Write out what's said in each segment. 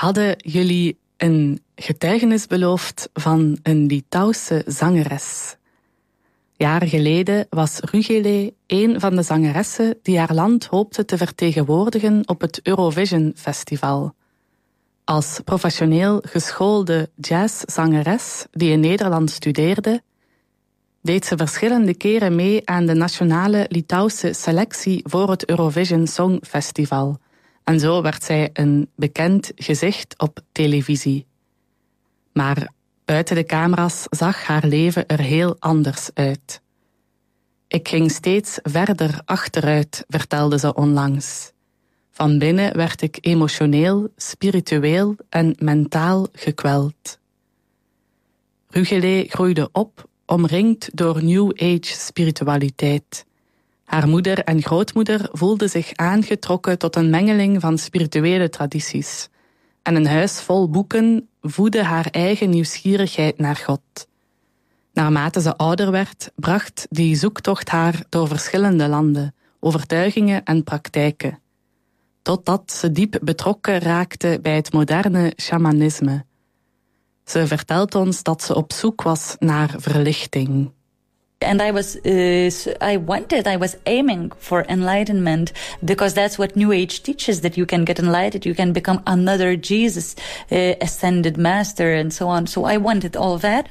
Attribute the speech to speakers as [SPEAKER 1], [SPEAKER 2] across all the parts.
[SPEAKER 1] hadden jullie een getuigenis beloofd van een Litouwse zangeres. Jaren geleden was Rugele een van de zangeressen die haar land hoopte te vertegenwoordigen op het Eurovision Festival. Als professioneel geschoolde jazzzangeres die in Nederland studeerde, deed ze verschillende keren mee aan de nationale Litouwse selectie voor het Eurovision Songfestival. En zo werd zij een bekend gezicht op televisie. Maar buiten de camera's zag haar leven er heel anders uit. Ik ging steeds verder achteruit, vertelde ze onlangs. Van binnen werd ik emotioneel, spiritueel en mentaal gekweld. Rugele groeide op, omringd door New Age spiritualiteit. Haar moeder en grootmoeder voelden zich aangetrokken tot een mengeling van spirituele tradities. En een huis vol boeken voedde haar eigen nieuwsgierigheid naar God. Naarmate ze ouder werd, bracht die zoektocht haar door verschillende landen, overtuigingen en praktijken. Totdat ze diep betrokken raakte bij het moderne shamanisme. Ze vertelt ons dat ze op zoek was naar verlichting.
[SPEAKER 2] And I was aiming for enlightenment, because that's what New Age teaches, that you can get enlightened, you can become another Jesus, ascended master and so on. So I wanted all of that.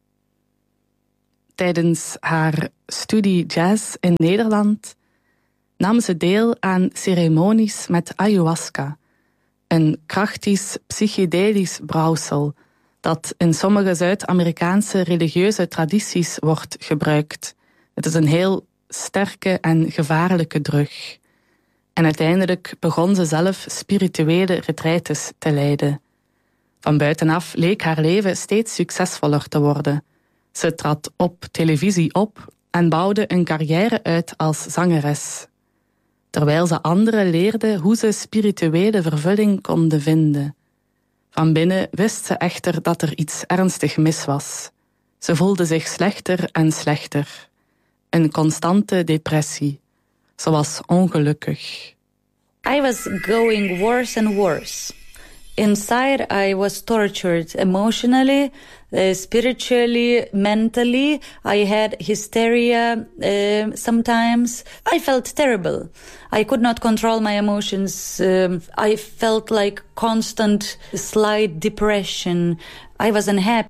[SPEAKER 1] Tijdens haar studie jazz in Nederland nam ze deel aan ceremonies met ayahuasca, een krachtig psychedelisch brouwsel dat in sommige Zuid-Amerikaanse religieuze tradities wordt gebruikt. Het is een heel sterke en gevaarlijke drug. En uiteindelijk begon ze zelf spirituele retraites te leiden. Van buitenaf leek haar leven steeds succesvoller te worden. Ze trad op televisie op en bouwde een carrière uit als zangeres. Terwijl ze anderen leerde hoe ze spirituele vervulling konden vinden. Van binnen wist ze echter dat er iets ernstig mis was. Ze voelde zich slechter en slechter. Een constante depressie. Ze was ongelukkig.
[SPEAKER 2] I was going worse and worse. Inside I was tortured emotionally, spiritually, mentally. I had hysteria sometimes. I felt terrible. I could not control my emotions. I felt like constant slight depression. I was unhappy.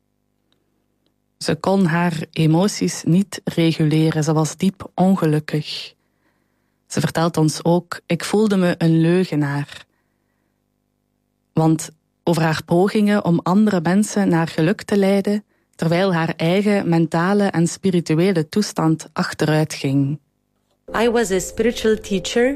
[SPEAKER 1] Ze kon haar emoties niet reguleren. Ze was diep ongelukkig. Ze vertelt ons ook, ik voelde me een leugenaar. Want over haar pogingen om andere mensen naar geluk te leiden, terwijl haar eigen mentale en spirituele toestand achteruit ging.
[SPEAKER 2] I was a spiritual teacher,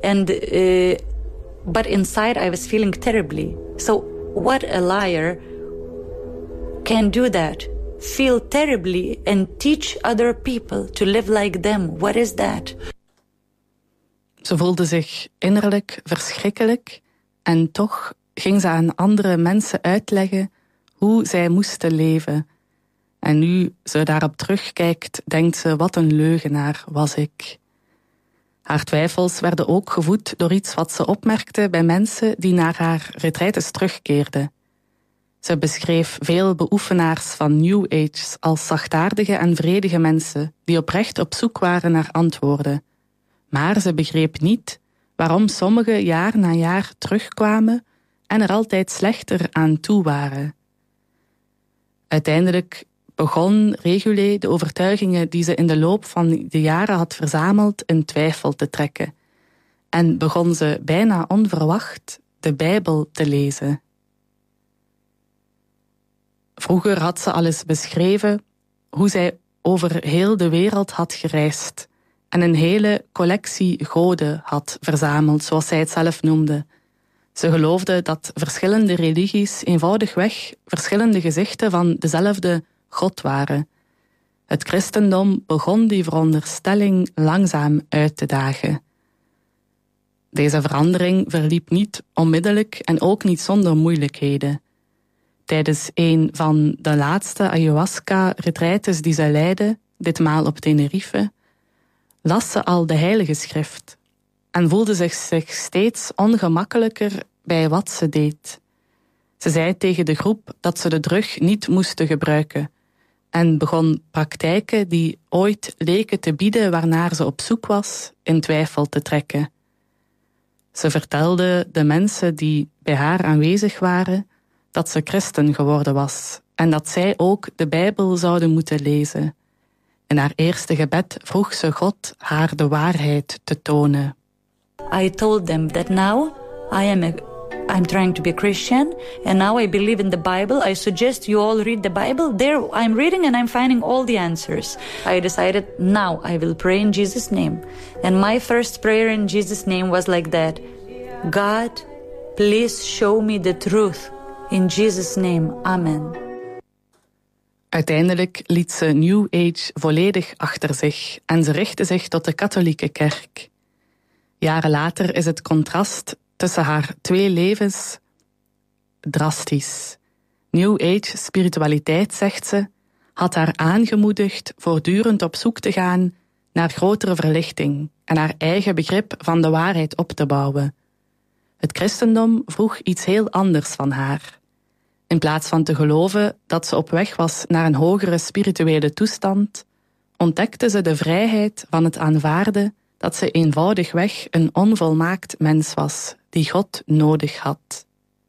[SPEAKER 2] but inside I was feeling terribly. So what a liar can do that? Feel terribly and teach other people to live like them. What is that?
[SPEAKER 1] Ze voelde zich innerlijk verschrikkelijk en toch ging ze aan andere mensen uitleggen hoe zij moesten leven. En nu ze daarop terugkijkt, denkt ze, wat een leugenaar was ik. Haar twijfels werden ook gevoed door iets wat ze opmerkte bij mensen die naar haar retraites terugkeerden. Ze beschreef veel beoefenaars van New Age als zachtaardige en vredige mensen die oprecht op zoek waren naar antwoorden. Maar ze begreep niet waarom sommigen jaar na jaar terugkwamen en er altijd slechter aan toe waren. Uiteindelijk begon Rugele de overtuigingen die ze in de loop van de jaren had verzameld in twijfel te trekken. En begon ze bijna onverwacht de Bijbel te lezen. Vroeger had ze al eens beschreven hoe zij over heel de wereld had gereisd en een hele collectie goden had verzameld, zoals zij het zelf noemde. Ze geloofde dat verschillende religies eenvoudigweg verschillende gezichten van dezelfde God waren. Het christendom begon die veronderstelling langzaam uit te dagen. Deze verandering verliep niet onmiddellijk en ook niet zonder moeilijkheden. Tijdens een van de laatste ayahuasca-retraites die zij leidde, ditmaal op Tenerife, las ze al de Heilige Schrift en voelde zich steeds ongemakkelijker bij wat ze deed. Ze zei tegen de groep dat ze de drug niet moesten gebruiken en begon praktijken die ooit leken te bieden waarnaar ze op zoek was, in twijfel te trekken. Ze vertelde de mensen die bij haar aanwezig waren dat ze christen geworden was en dat zij ook de Bijbel zouden moeten lezen. In haar eerste gebed vroeg ze God haar de waarheid te tonen.
[SPEAKER 2] I told them that now I'm trying to be a Christian, and now I believe in the Bible. I suggest you all read the Bible. There I'm reading and I'm finding all the answers. I decided now I will pray in Jesus' name. And my first prayer in Jesus' name was like that. God, please show me the truth. In Jesus' name, amen.
[SPEAKER 1] Uiteindelijk liet ze New Age volledig achter zich en ze richtte zich tot de katholieke kerk. Jaren later is het contrast tussen haar twee levens drastisch. New Age spiritualiteit, zegt ze, had haar aangemoedigd voortdurend op zoek te gaan naar grotere verlichting en haar eigen begrip van de waarheid op te bouwen. Het christendom vroeg iets heel anders van haar. In plaats van te geloven dat ze op weg was naar een hogere spirituele toestand, ontdekte ze de vrijheid van het aanvaarden dat ze eenvoudigweg een onvolmaakt mens was, die God nodig had.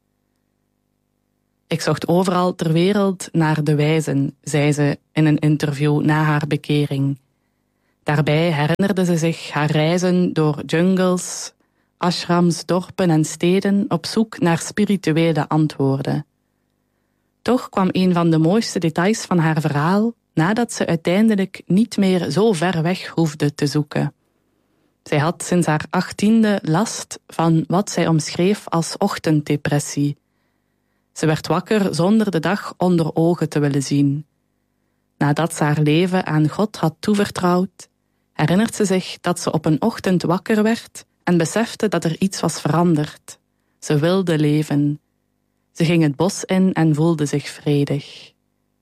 [SPEAKER 1] Ik zocht overal ter wereld naar de wijzen, zei ze in een interview na haar bekering. Daarbij herinnerde ze zich haar reizen door jungles, ashrams, dorpen en steden op zoek naar spirituele antwoorden. Toch kwam een van de mooiste details van haar verhaal nadat ze uiteindelijk niet meer zo ver weg hoefde te zoeken. Zij had sinds haar 18e last van wat zij omschreef als ochtenddepressie. Ze werd wakker zonder de dag onder ogen te willen zien. Nadat ze haar leven aan God had toevertrouwd, herinnert ze zich dat ze op een ochtend wakker werd en besefte dat er iets was veranderd. Ze wilde leven. Ze ging het bos in en voelde zich vredig.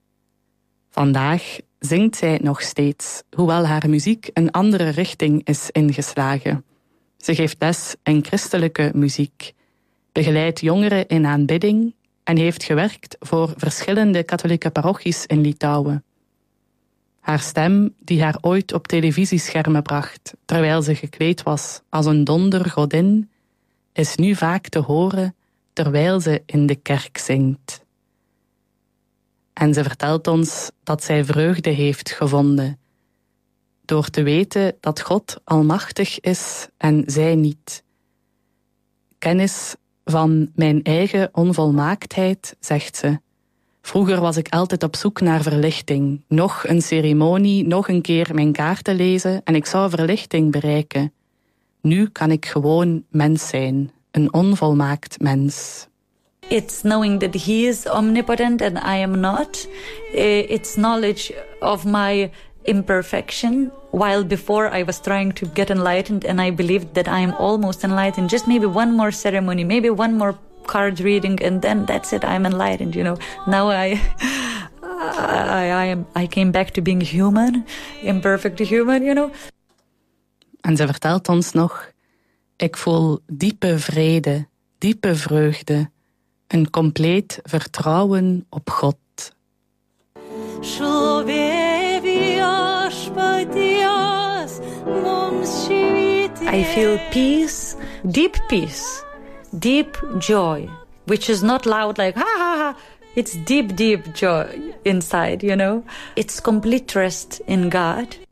[SPEAKER 1] Vandaag zingt zij nog steeds, hoewel haar muziek een andere richting is ingeslagen. Ze geeft les in christelijke muziek, begeleidt jongeren in aanbidding en heeft gewerkt voor verschillende katholieke parochies in Litouwen. Haar stem, die haar ooit op televisieschermen bracht, terwijl ze gekleed was als een dondergodin, is nu vaak te horen terwijl ze in de kerk zingt. En ze vertelt ons dat zij vreugde heeft gevonden, door te weten dat God almachtig is en zij niet. Kennis van mijn eigen onvolmaaktheid, zegt ze. Vroeger was ik altijd op zoek naar verlichting. Nog een ceremonie, nog een keer mijn kaarten lezen en ik zou verlichting bereiken. Nu kan ik gewoon mens zijn, een onvolmaakt mens.
[SPEAKER 2] It's knowing that he is omnipotent and I am not. It's knowledge of my imperfection. While before I was trying to get enlightened and I believed that I am almost enlightened. Just maybe one more ceremony, maybe one more card reading and then that's it, I'm enlightened, you know. Now I came back to being human, imperfect human, you know.
[SPEAKER 1] En ze vertelt ons nog, ik voel diepe vrede, diepe vreugde, een compleet vertrouwen op God.
[SPEAKER 2] I feel peace, deep joy, which is not loud like ha ha ha. It's deep joy inside, you know. It's complete trust in God.